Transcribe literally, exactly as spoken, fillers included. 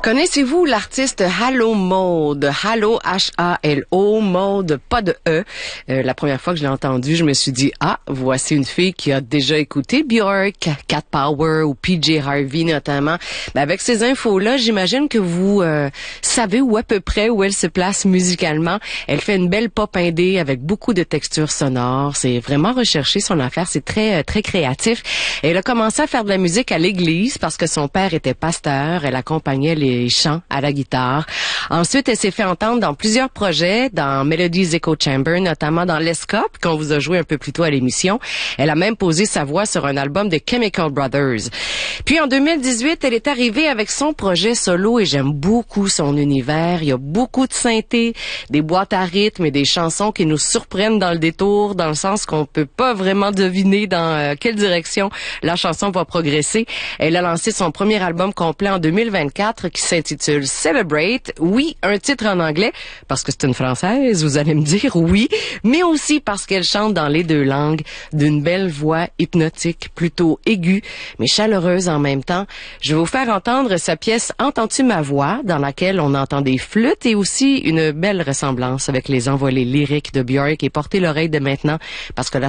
Connaissez-vous l'artiste Halo Mode? Halo, H A L O, Mode, pas de E. Euh, la première fois que je l'ai entendu, je me suis dit, ah, voici une fille qui a déjà écouté Björk, Cat Power ou P J Harvey notamment. Ben, avec ces infos-là, j'imagine que vous euh, savez où à peu près où elle se place musicalement. Elle fait une belle pop indé avec beaucoup de textures sonores. C'est vraiment recherché son affaire. C'est très, très créatif. Elle a commencé à faire de la musique à l'église parce que son père était pasteur. Elle accompagnait les chants à la guitare. Ensuite, elle s'est fait entendre dans plusieurs projets, dans Melody's Echo Chamber, notamment dans l'Escope, qu'on vous a joué un peu plus tôt à l'émission. Elle a même posé sa voix sur un album de Chemical Brothers. Puis en deux mille dix-huit, elle est arrivée avec son projet solo et j'aime beaucoup son univers. Il y a beaucoup de synthé, des boîtes à rythme et des chansons qui nous surprennent dans le détour, dans le sens qu'on peut pas vraiment deviner dans euh, quelle direction la chanson va progresser. Elle a lancé son premier album complet en deux mille vingt-quatre qui s'intitule Celebrate. Oui, un titre en anglais, parce que c'est une Française, vous allez me dire, oui, mais aussi parce qu'elle chante dans les deux langues, d'une belle voix hypnotique, plutôt aiguë, mais chaleureuse en même temps. Je vais vous faire entendre sa pièce « Entends-tu ma voix » dans laquelle on entend des flûtes et aussi une belle ressemblance avec les envolées lyriques de Björk. Et portez l'oreille de maintenant, parce que là,